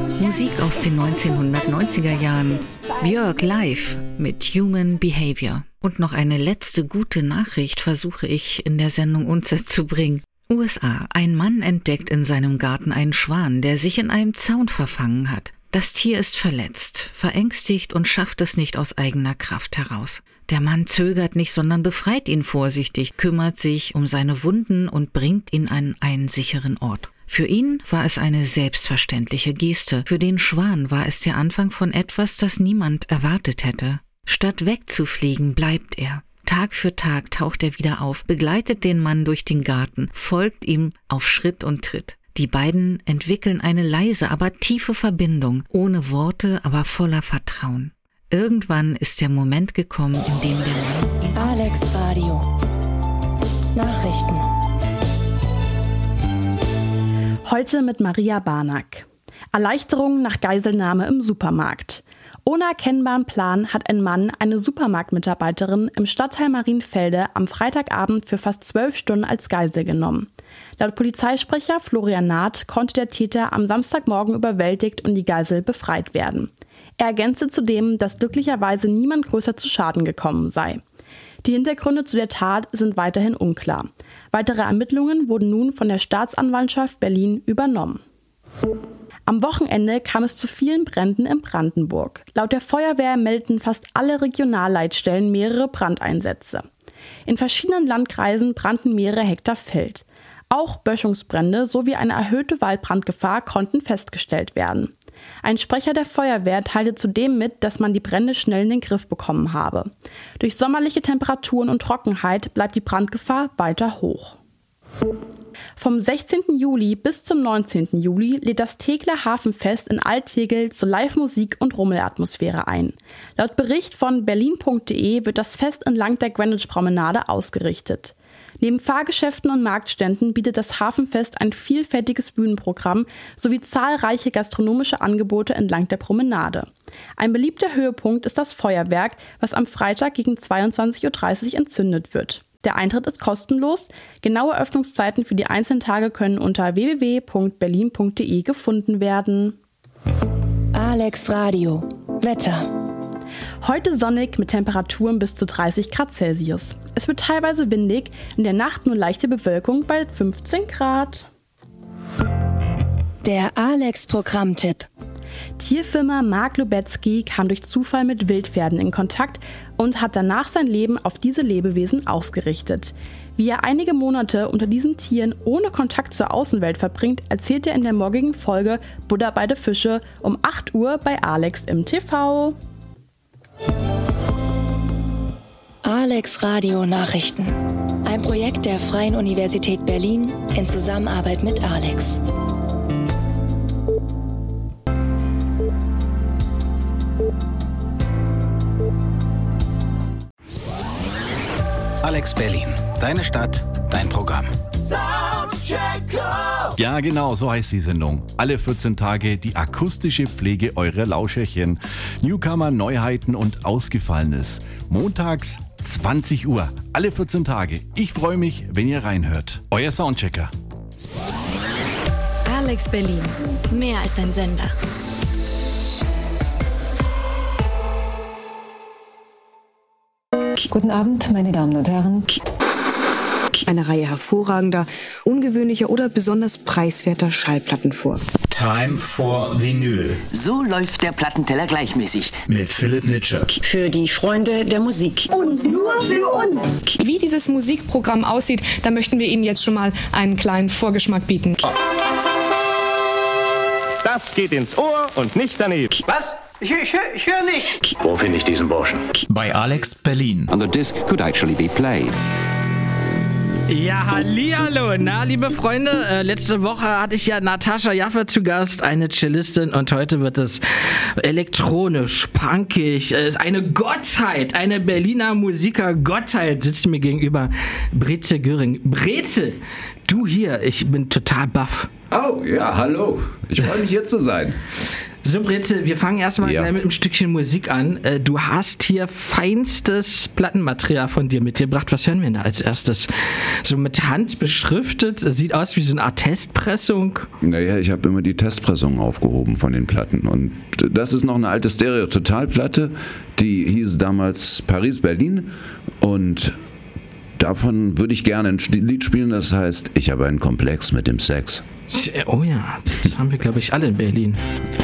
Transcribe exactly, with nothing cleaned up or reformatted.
Musik aus den neunzehnhundertneunziger Jahren. Björk live mit Human Behavior. Und noch eine letzte gute Nachricht versuche ich in der Sendung unterzubringen. U S A. Ein Mann entdeckt in seinem Garten einen Schwan, der sich in einem Zaun verfangen hat. Das Tier ist verletzt, verängstigt und schafft es nicht aus eigener Kraft heraus. Der Mann zögert nicht, sondern befreit ihn vorsichtig, kümmert sich um seine Wunden und bringt ihn an einen sicheren Ort. Für ihn war es eine selbstverständliche Geste. Für den Schwan war es der Anfang von etwas, das niemand erwartet hätte. Statt wegzufliegen, bleibt er. Tag für Tag taucht er wieder auf, begleitet den Mann durch den Garten, folgt ihm auf Schritt und Tritt. Die beiden entwickeln eine leise, aber tiefe Verbindung, ohne Worte, aber voller Vertrauen. Irgendwann ist der Moment gekommen, in dem der Mann... Alex Radio. Nachrichten. Heute mit Maria Barnack. Erleichterung nach Geiselnahme im Supermarkt. Ohne erkennbaren Plan hat ein Mann eine Supermarktmitarbeiterin im Stadtteil Marienfelde am Freitagabend für fast zwölf Stunden als Geisel genommen. Laut Polizeisprecher Florian Naht konnte der Täter am Samstagmorgen überwältigt und die Geisel befreit werden. Er ergänzte zudem, dass glücklicherweise niemand größer zu Schaden gekommen sei. Die Hintergründe zu der Tat sind weiterhin unklar. Weitere Ermittlungen wurden nun von der Staatsanwaltschaft Berlin übernommen. Am Wochenende kam es zu vielen Bränden in Brandenburg. Laut der Feuerwehr meldeten fast alle Regionalleitstellen mehrere Brandeinsätze. In verschiedenen Landkreisen brannten mehrere Hektar Feld. Auch Böschungsbrände sowie eine erhöhte Waldbrandgefahr konnten festgestellt werden. Ein Sprecher der Feuerwehr teilte zudem mit, dass man die Brände schnell in den Griff bekommen habe. Durch sommerliche Temperaturen und Trockenheit bleibt die Brandgefahr weiter hoch. Vom sechzehnten Juli bis zum neunzehnten Juli lädt das Tegeler Hafenfest in Alt-Tegel zu Live-Musik und Rummelatmosphäre ein. Laut Bericht von berlin punkt de wird das Fest entlang der Greenwich-Promenade ausgerichtet. Neben Fahrgeschäften und Marktständen bietet das Hafenfest ein vielfältiges Bühnenprogramm sowie zahlreiche gastronomische Angebote entlang der Promenade. Ein beliebter Höhepunkt ist das Feuerwerk, was am Freitag gegen zweiundzwanzig Uhr dreißig entzündet wird. Der Eintritt ist kostenlos. Genaue Öffnungszeiten für die einzelnen Tage können unter w w w punkt berlin punkt de gefunden werden. Alex Radio. Wetter. Heute sonnig mit Temperaturen bis zu dreißig Grad Celsius. Es wird teilweise windig, in der Nacht nur leichte Bewölkung bei fünfzehn Grad. Der Alex-Programmtipp. Tierfilmer Mark Lubetzky kam durch Zufall mit Wildpferden in Kontakt und hat danach sein Leben auf diese Lebewesen ausgerichtet. Wie er einige Monate unter diesen Tieren ohne Kontakt zur Außenwelt verbringt, erzählt er in der morgigen Folge Buddha bei de Fische um acht Uhr bei Alex im T V. Alex Radio Nachrichten. Ein Projekt der Freien Universität Berlin in Zusammenarbeit mit Alex. Alex Berlin. Deine Stadt, dein Programm. Ja, genau, so heißt die Sendung. Alle vierzehn Tage die akustische Pflege eurer Lauscherchen. Newcomer, Neuheiten und Ausgefallenes. Montags zwanzig Uhr. Alle vierzehn Tage. Ich freue mich, wenn ihr reinhört. Euer Soundchecker. Alex Berlin. Mehr als ein Sender. Guten Abend, meine Damen und Herren. Eine Reihe hervorragender, ungewöhnlicher oder besonders preiswerter Schallplatten vor. Time for Vinyl. So läuft der Plattenteller gleichmäßig. Mit Philipp Nitsche. Für die Freunde der Musik. Und nur für uns. Wie dieses Musikprogramm aussieht, da möchten wir Ihnen jetzt schon mal einen kleinen Vorgeschmack bieten. Das geht ins Ohr und nicht daneben. Was? Ich, ich, ich höre nichts. Wo finde ich diesen Burschen? Bei Alex Berlin. And the disc could actually be played. Ja, hallihallo, na, liebe Freunde, äh, letzte Woche hatte ich ja Natascha Jaffe zu Gast, eine Cellistin, und heute wird es elektronisch, punkig, es ist eine Gottheit, eine Berliner Musiker-Gottheit, sitzt mir gegenüber, Breze Göring. Breze, du hier, ich bin total baff. Oh, ja, hallo, ich freue mich hier zu sein. So, Britte, wir fangen erstmal Ja. gleich mit einem Stückchen Musik an. Äh, Du hast hier feinstes Plattenmaterial von dir mitgebracht. Was hören wir denn da als erstes? So mit Hand beschriftet, sieht aus wie so eine Art Testpressung. Naja, ich habe immer die Testpressungen aufgehoben von den Platten. Und das ist noch eine alte Stereo-Total-Platte, die hieß damals Paris-Berlin. Und davon würde ich gerne ein Lied spielen, das heißt, ich habe einen Komplex mit dem Sex. Oh ja, das haben wir, glaube ich, alle in Berlin.